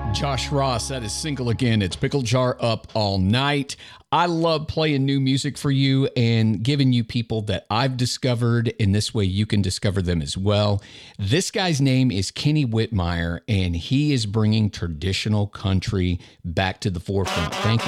Josh Ross, that is single again. It's Pickle Jar Up All Night. I love playing new music for you and giving you people that I've discovered, and this way you can discover them as well. This guy's name is Kenny Whitmire, and he is bringing traditional country back to the forefront. Thank you.